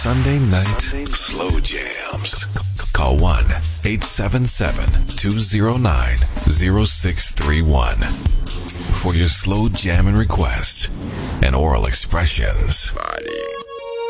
Sunday night slow jams. Call 1-877-209-0631 for your slow jamming requests and oral expressions. Body.